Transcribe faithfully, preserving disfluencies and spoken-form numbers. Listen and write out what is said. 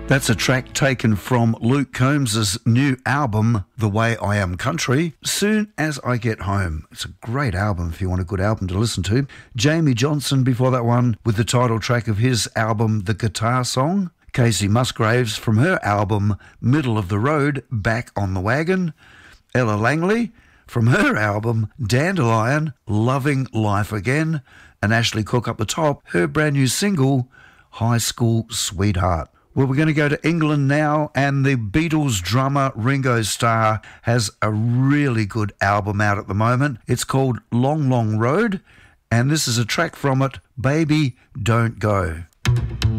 That's a track taken from Luke Combs' new album, The Way I Am Country, Soon As I Get Home. It's a great album if you want a good album to listen to. Jamie Johnson before that one with the title track of his album, The Guitar Song. Casey Musgraves from her album, Middle of the Road, Back on the Wagon. Ella Langley from her album, Dandelion, Loving Life Again. And Ashley Cook up the top, her brand new single, High School Sweetheart. Well, we're going to go to England now, and the Beatles drummer Ringo Starr has a really good album out at the moment. It's called Long, Long Road, and this is a track from it, Baby Don't Go.